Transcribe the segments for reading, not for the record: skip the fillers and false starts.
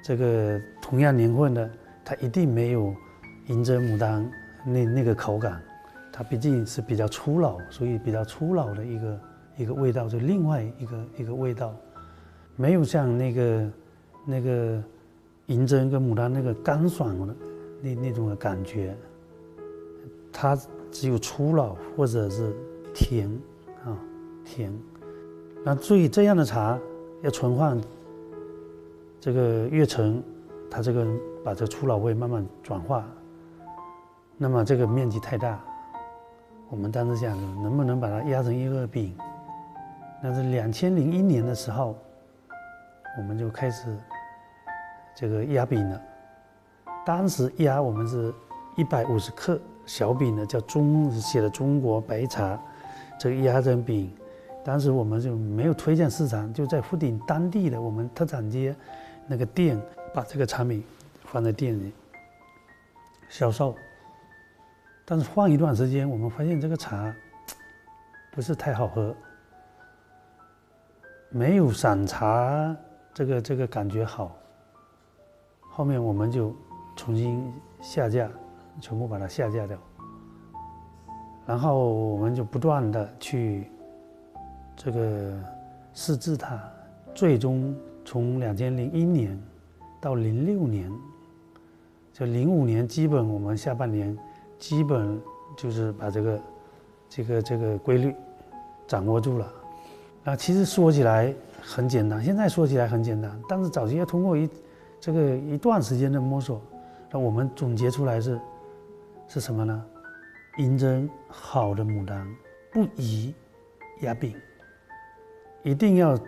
这个同样年份的，它一定没有银针牡丹那个口感，它毕竟是比较粗老，所以比较粗老的一个味道，就另外一个味道，没有像那个银针跟牡丹那个干爽的那种的感觉，它只有粗老或者是甜啊甜。那所以这样的茶要存放这个越陈，它这个把这粗老味慢慢转化，那么这个面积太大，我们当时想能不能把它压成一个饼。那是2001年的时候，我们就开始这个压饼了。当时压我们是150克小饼的，叫写的中国白茶，这个压成饼。当时我们就没有推荐市场，就在福鼎当地的我们特产街那个店，把这个产品放在店里销售。但是放一段时间，我们发现这个茶不是太好喝，没有散茶这个感觉好。后面我们就重新下架，全部把它下架掉。然后我们就不断的去这个试制它，最终从2001年到06年，就05年基本我们下半年基本就是把这个规律掌握住了。其实说起来很简单，现在说起来很简单，但是早期要通过一段时间的摸索，那我们总结出来是什么呢？银针好的牡丹不宜压饼，一定要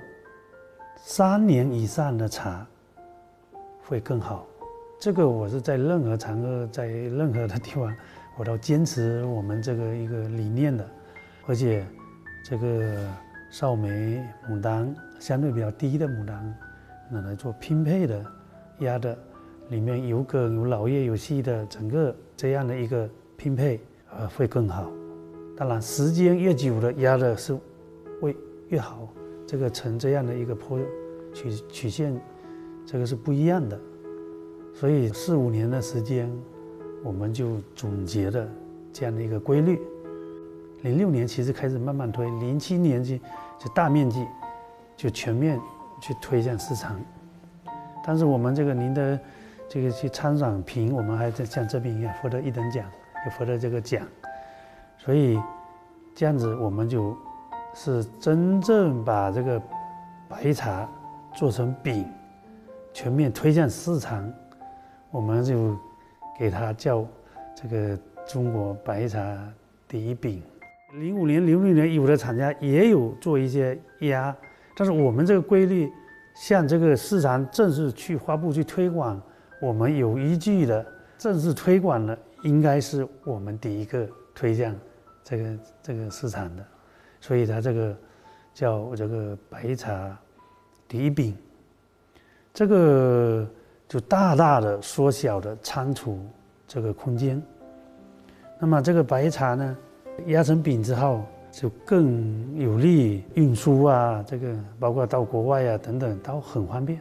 3年以上的茶会更好。这个我是在任何场合，在任何的地方，我都坚持我们这个一个理念的。而且这个绍梅牡丹相对比较低的牡丹，拿来做拼配的压的，里面有梗有老叶有细的，整个这样的一个拼配会更好。当然时间越久的压的是会越好，这个呈这样的一个曲线，这个是不一样的。所以4、5年的时间，我们就总结了这样的一个规律。06年其实开始慢慢推，07年就大面积就全面去推向市场。但是我们这个您的这个去参展评，我们还在像这边也获得1等奖，也获得这个奖。所以这样子我们就是真正把这个白茶做成饼，全面推向市场，我们就给它叫这个中国白茶第一饼。05年、06年有的厂家也有做一些压，但是我们这个规律，向这个市场正式去发布、去推广，我们有依据的正式推广的，应该是我们第一个推向这个市场的，所以它这个叫这个白茶第一饼，这个就大大的缩小了仓储这个空间。那么这个白茶呢，压成饼之后，就更有利运输啊，这个包括到国外啊等等，都很方便。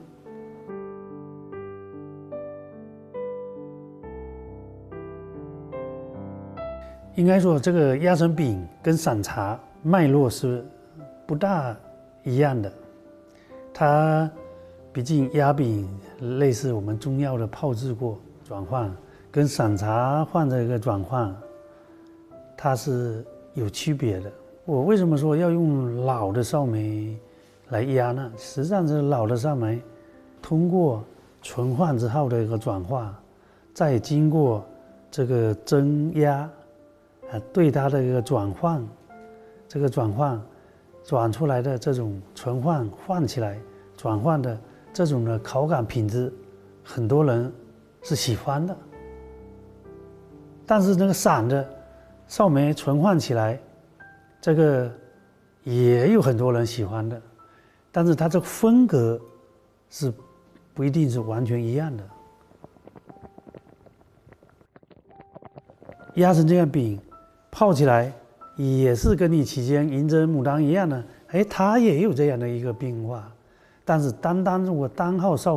应该说，这个压成饼跟散茶脉络是不大一样的。它毕竟压饼类似我们中药的炮制过转换，跟散茶换这个转换，它是有区别的。我为什么说要用老的绍梅来压呢？实际上是老的绍梅通过存放之后的一个转化，再经过这个蒸压对它的一个转换，这个转换转出来的这种存放换起来转换的这种的口感品质，很多人是喜欢的。但是那个散的绍梅存放起来，这个也有很多人喜欢的，但是它这个风格是不一定是完全一样的。压成这样饼，泡起来也是跟你期间银针牡丹一样的，它也有这样的一个变化。但是如果单号绍